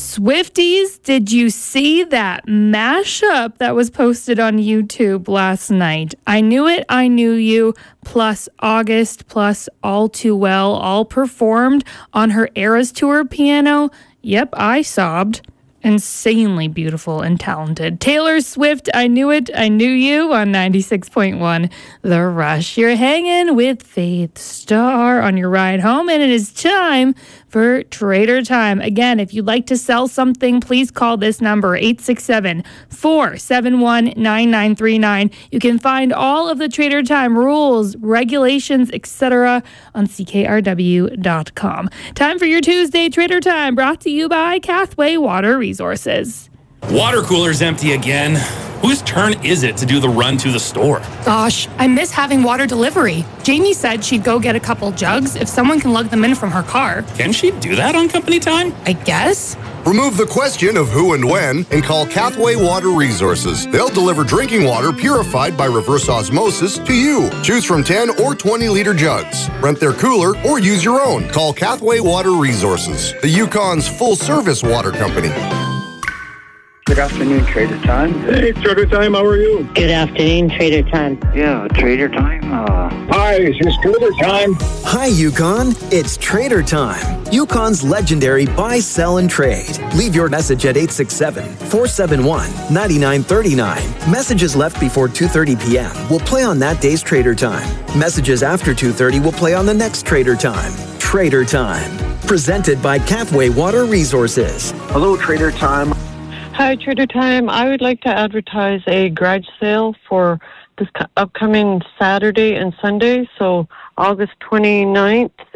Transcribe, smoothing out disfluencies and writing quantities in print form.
Swifties, did you see that mashup that was posted on YouTube last night? I Knew It, I Knew You, plus August, plus All Too Well, all performed on her Eras Tour piano. Yep, I sobbed. Insanely beautiful and talented. Taylor Swift, I Knew It, I Knew You on 96.1 The Rush. You're hanging with Faith Starr on your ride home, and it is time for Trader Time. Again, if you'd like to sell something, please call this number, 867-471-9939. You can find all of the Trader Time rules, regulations, etc. on ckrw.com. Time for your Tuesday Trader Time, brought to you by Cathway Water Resources. Water cooler's empty again. Whose turn is it to do the run to the store? Gosh, I miss having water delivery. Jamie said she'd go get a couple jugs if someone can lug them in from her car. Can she do that on company time? I guess. Remove the question of who and when and call Cathway Water Resources. They'll deliver drinking water purified by reverse osmosis to you. Choose from 10 or 20-liter jugs. Rent their cooler or use your own. Call Cathway Water Resources, the Yukon's full-service water company. Good afternoon, Trader Time. Hey, Trader Time, how are you? Good afternoon, Trader Time. Yeah, Trader Time. Hi, it's Trader Time. Hi, Yukon. It's Trader Time. Yukon's legendary buy, sell, and trade. Leave your message at 867-471-9939. Messages left before 2:30 p.m. will play on that day's Trader Time. Messages after 2:30 will play on the next Trader Time. Trader Time. Presented by Cathway Water Resources. Hello, Trader Time. Hi, Trader Time. I would like to advertise a garage sale for this upcoming Saturday and Sunday, so August 29th